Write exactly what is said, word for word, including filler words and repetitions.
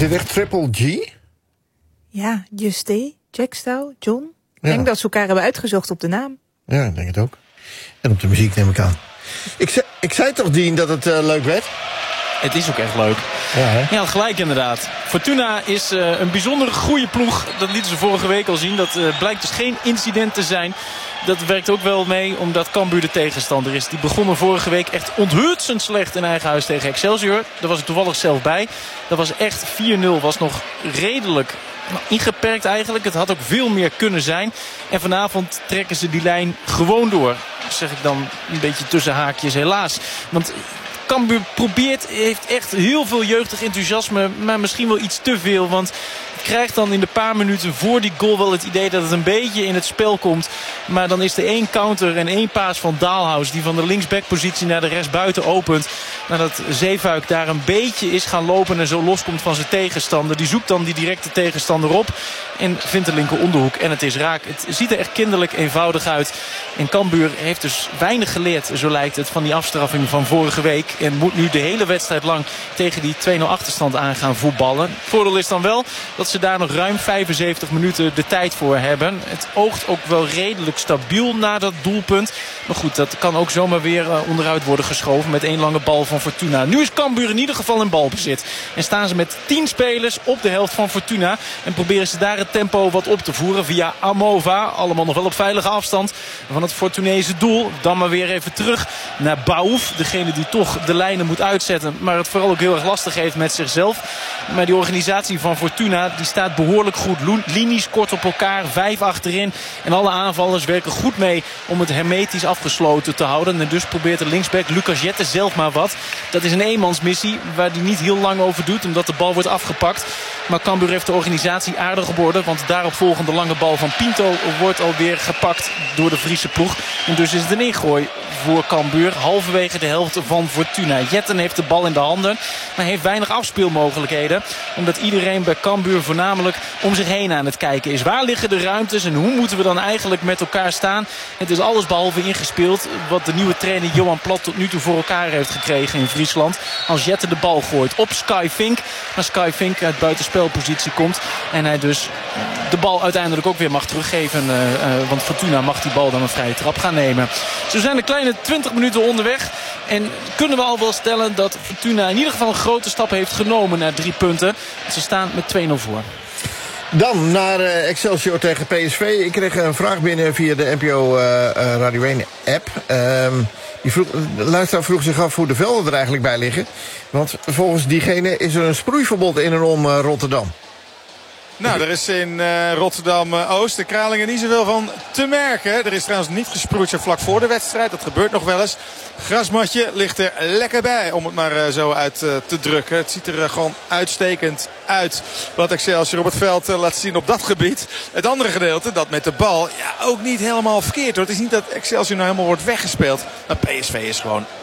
dit echt Triple G? Ja, Justé, Jackstow, John. Ik Ja. denk dat ze elkaar hebben uitgezocht op de naam. Ja, ik denk het ook. En op de muziek neem ik aan. Ik zei, ik zei toch, Dien, dat het uh, leuk werd? Het is ook echt leuk. Ja, hè? Ja, gelijk inderdaad. Fortuna is uh, een bijzondere goede ploeg. Dat lieten ze vorige week al zien. Dat uh, blijkt dus geen incident te zijn. Dat werkt ook wel mee omdat Cambuur de tegenstander is. Die begonnen vorige week echt onthutsend slecht in eigen huis tegen Excelsior. Daar was ik toevallig zelf bij. Dat was echt vier nul. Was nog redelijk ingeperkt eigenlijk. Het had ook veel meer kunnen zijn. En vanavond trekken ze die lijn gewoon door. Dat zeg ik dan een beetje tussen haakjes helaas. Want Cambuur probeert, heeft echt heel veel jeugdig enthousiasme. Maar misschien wel iets te veel. Want het krijgt dan in de paar minuten voor die goal wel het idee dat het een beetje in het spel komt. Maar dan is er één counter en één paas van Daalhaus die van de linksbackpositie naar de rechtsbuiten opent. Nadat Zeefuik daar een beetje is gaan lopen en zo loskomt van zijn tegenstander. Die zoekt dan die directe tegenstander op en vindt de linker onderhoek. En het is raak. Het ziet er echt kinderlijk eenvoudig uit. En Cambuur heeft dus weinig geleerd, zo lijkt het, van die afstraffing van vorige week. En moet nu de hele wedstrijd lang tegen die twee nul achterstand aan gaan voetballen. Het voordeel is dan wel dat ze daar nog ruim vijfenzeventig minuten de tijd voor hebben. Het oogt ook wel redelijk stabiel na dat doelpunt. Maar goed, dat kan ook zomaar weer uh, onderuit worden geschoven met één lange bal van Fortuna. Nu is Cambuur in ieder geval in balbezit. En staan ze met tien spelers op de helft van Fortuna. En proberen ze daar het tempo wat op te voeren via Amova. Allemaal nog wel op veilige afstand van het Fortunese doel. Dan maar weer even terug naar Baouf. Degene die toch de lijnen moet uitzetten. Maar het vooral ook heel erg lastig heeft met zichzelf. Maar die organisatie van Fortuna die staat behoorlijk goed. Linies kort op elkaar. Vijf achterin. En alle aanvallers werken goed mee om het hermetisch afgesloten te houden. En dus probeert de linksback Lucas Jette zelf maar wat. Dat is een eenmansmissie waar hij niet heel lang over doet. Omdat de bal wordt afgepakt. Maar Cambuur heeft de organisatie aardig op orde. Want daarop volgende lange bal van Pinto wordt alweer gepakt door de Friese ploeg. En dus is het een ingooi voor Cambuur. Halverwege de helft van Fortuna. Jetten heeft de bal in de handen. Maar heeft weinig afspeelmogelijkheden. Omdat iedereen bij Cambuur voornamelijk om zich heen aan het kijken is. Waar liggen de ruimtes en hoe moeten we dan eigenlijk met elkaar staan? Het is alles behalve ingespeeld. Wat de nieuwe trainer Johan Plat tot nu toe voor elkaar heeft gekregen in Friesland. Als Jetten de bal gooit op Sky Fink. Maar Sky Fink uit buitenspelpositie komt. En hij dus de bal uiteindelijk ook weer mag teruggeven. Uh, uh, want Fortuna mag die bal dan een vrije trap gaan nemen. Zo zijn de kleine twintig minuten onderweg. En kunnen we al wel stellen dat Fortuna in ieder geval een grote stap heeft genomen naar drie punten. Ze staan met twee nul voor. Dan naar uh, Excelsior tegen P S V. Ik kreeg een vraag binnen via de N P O uh, uh, Radio één app. Um, die vroeg, de luisteraar vroeg zich af hoe de velden er eigenlijk bij liggen. Want volgens diegene is er een sproeiverbod in en om uh, Rotterdam. Nou, er is in uh, Rotterdam-Oost, de Kralingen, niet zoveel van te merken. Er is trouwens niet gesproeid zo vlak voor de wedstrijd. Dat gebeurt nog wel eens. Grasmatje ligt er lekker bij, om het maar uh, zo uit uh, te drukken. Het ziet er uh, gewoon uitstekend uit wat Excelsior op het veld uh, laat zien op dat gebied. Het andere gedeelte, dat met de bal, ja, ook niet helemaal verkeerd hoor. Het is niet dat Excelsior nou helemaal wordt weggespeeld. Maar P S V is gewoon